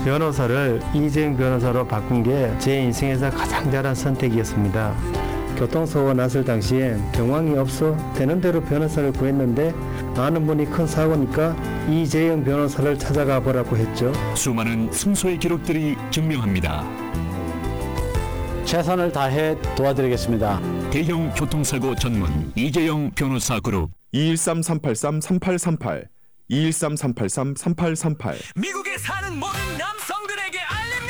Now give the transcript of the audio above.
변호사를 이재용 변호사로 바꾼 게 제 인생에서 가장 잘한 선택이었습니다. 교통사고가 났을 당시엔 경황이 없어 되는 대로 변호사를 구했는데 아는 분이 큰 사고니까 이재용 변호사를 찾아가 보라고 했죠. 수많은 승소의 기록들이 증명합니다. 최선을 다해 도와드리겠습니다. 대형 교통사고 전문 이재용 변호사 그룹 213-383-3838 213-383-3838 미국에 사는 모든 남